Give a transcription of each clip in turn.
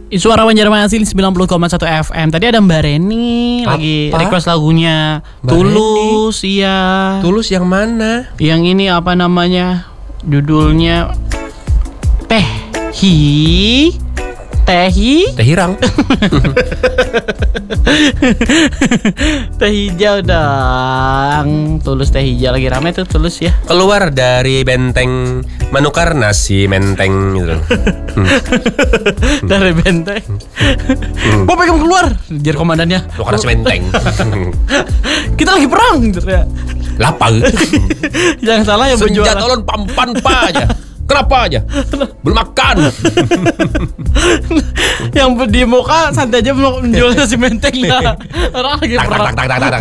Suara Banjarmasin 90,1 FM. Tadi ada Mbak Reni lagi request lagunya Mbak Tulus, iya. Tulus yang mana? Yang ini apa namanya? Judulnya Tehi. Teh Hirang. Teh hijau dong. Tulus teh hijau lagi rame tuh Tulus ya. Keluar dari benteng menukar nasi menteng gitu. Dari benteng. Mau pegang keluar, jar komandannya. Menukar nasi menteng. Kita lagi perang gitu ya. Lapang. Yang salah yang berjuara. Senjata ulun pampan pa aja. Kenapa aja? Belum makan. Yang di muka santai aja menjual nasi menteng lah. Orang lagi perang.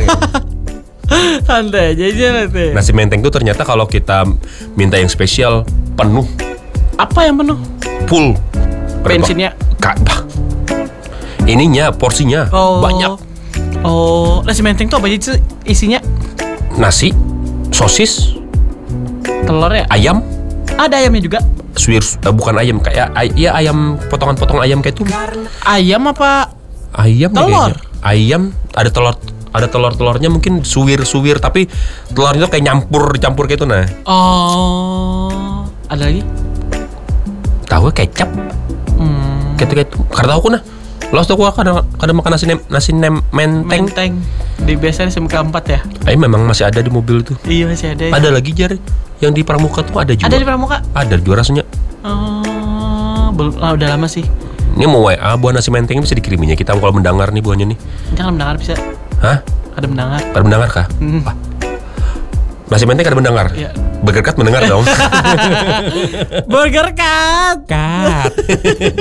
Santai aja nanti. Nasi menteng itu ternyata kalau kita minta yang spesial penuh. Apa yang penuh? Full. Bensinnya? Kagak. Ininya porsinya banyak. Oh, nasi menteng tuh apa aja isinya? Nasi, sosis, Telur ya? ayam. Ada ayamnya juga. Bukan ayam kayak ayam potongan-potongan ayam kayak itu. Ayam apa? Ayam telur. Ayam ada telur-telurnya mungkin suwir tapi telurnya tuh kayak campur kayak itu nah. Oh, ada lagi? Tahu kecap. Kayak itu. Karena tahu nah. Lo tau gua kadang makan nasi menteng. Di biasanya SMK 4 ya? Memang masih ada di mobil itu. Iya masih ada. Ada lagi Jar. Yang di Pramuka tuh ada juga. Ada di Pramuka? Ada jual rasanya. Belum, udah lama sih. Ini mau WA buah nasi menteng bisa dikiriminya kita kalau mendengar nih buahnya nih. Jangan mendengar bisa. Hah? Ada mendengar. Ada mendengar kah? Wah. Nasi menteng ada mendengar. Iya. Burger Cut mendengar dong. Burger Cut.